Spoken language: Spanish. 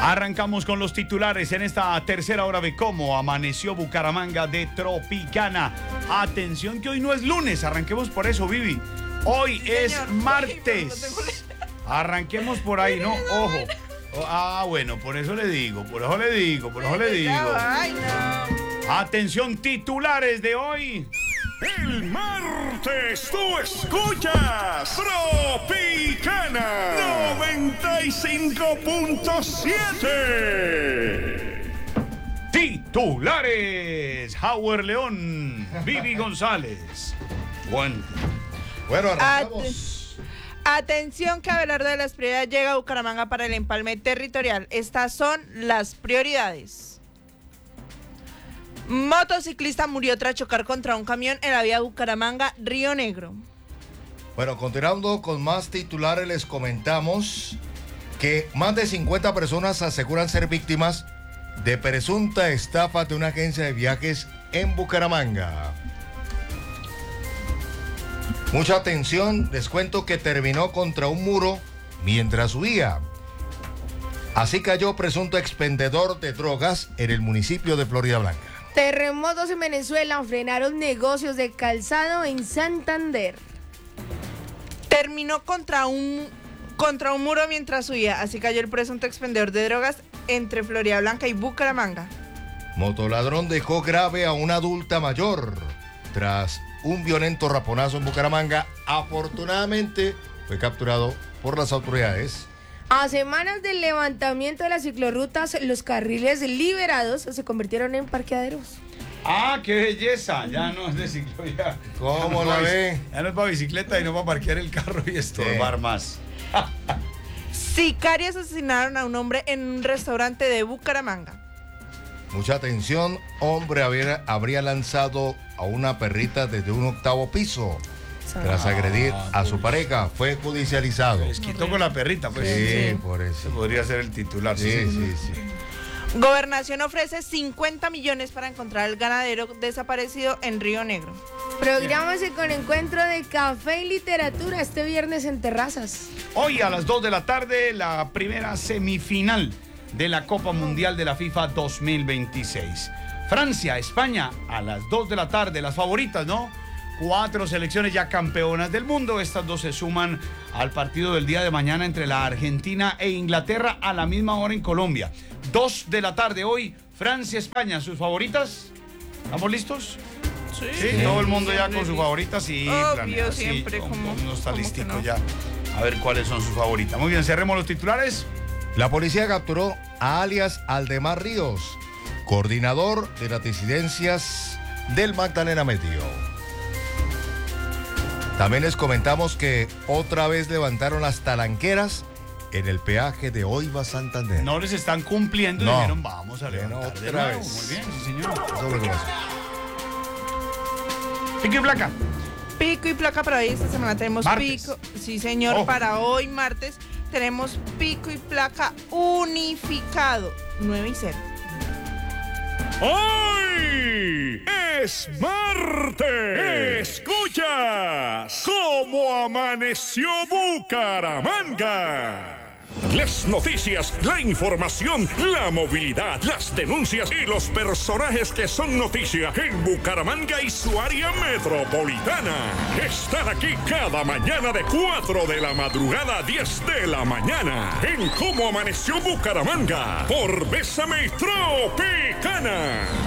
Arrancamos con los titulares en esta tercera hora de cómo amaneció Bucaramanga de Tropicana. Atención que hoy no es lunes, arranquemos por eso, Vivi. Hoy es martes. Arranquemos por ahí, ¿no? Ojo. Bueno, por eso le digo. Ay, no. Atención, titulares de hoy. El martes tú escuchas Tropicana 95.7. Titulares. Howard León, Vivi González. Bueno, arrancamos. Atención que Abelardo de las Prioridades llega a Bucaramanga para el empalme territorial. Estas son las prioridades. Motociclista murió tras chocar contra un camión en la vía Bucaramanga-Río Negro. Bueno, continuando con más titulares, les comentamos que más de 50 personas aseguran ser víctimas de presunta estafa de una agencia de viajes en Bucaramanga. Mucha atención, les cuento que terminó contra un muro mientras huía. Así cayó presunto expendedor de drogas en el municipio de Florida Blanca. Terremotos en Venezuela frenaron negocios de calzado en Santander. Terminó contra un muro mientras huía. Así cayó el presunto expendedor de drogas entre Florida Blanca y Bucaramanga. Motoladrón dejó grave a una adulta mayor tras un violento raponazo en Bucaramanga. Afortunadamente fue capturado por las autoridades. A semanas del levantamiento de las ciclorrutas, los carriles liberados se convirtieron en parqueaderos. ¡Qué belleza! Ya no es de ciclovía. ¿Cómo la ve? Ya no es para bicicleta y no para parquear el carro y estorbar más. Sicarios asesinaron a un hombre en un restaurante de Bucaramanga. Mucha atención, hombre habría lanzado a una perrita desde un 8º piso. Tras agredir a su pareja, fue judicializado. Les quitó con la perrita, pues. Sí, por eso. Ese podría ser el titular. Sí. Gobernación ofrece 50 millones para encontrar al ganadero desaparecido en Río Negro. Prográmase con encuentro de café y literatura este viernes en Terrazas. Hoy a las 2 de la tarde, la primera semifinal de la Copa Mundial de la FIFA 2026. Francia, España, a las 2 de la tarde, las favoritas, ¿no? 4 selecciones ya campeonas del mundo. Estas dos se suman al partido del día de mañana entre la Argentina e Inglaterra a la misma hora en Colombia. 2 de la tarde hoy, Francia, España. ¿Sus favoritas? ¿Estamos listos? Sí, todo el mundo ya con sus favoritas y Obvio, siempre. No está listico no? ya. A ver cuáles son sus favoritas. Muy bien, cerremos los titulares. La policía capturó a alias Aldemar Ríos, coordinador de las disidencias del Magdalena Medio. También les comentamos que otra vez levantaron las talanqueras en el peaje de Oiva Santander. No les están cumpliendo y dijeron, vamos a levantar de otra nuevo. vez. Muy bien, sí, señor. Eso es lo que pasó. Pico y placa. Pico y placa para hoy. Esta semana tenemos Martes. pico. Sí, señor, para hoy martes tenemos pico y placa unificado. 9 y 0. ¡Hoy es martes! ¡Escuchas cómo amaneció Bucaramanga! Las noticias, la información, la movilidad, las denuncias y los personajes que son noticia en Bucaramanga y su área metropolitana. Están aquí cada mañana de 4 de la madrugada a 10 de la mañana en Cómo Amaneció Bucaramanga por Bésame Tropicana.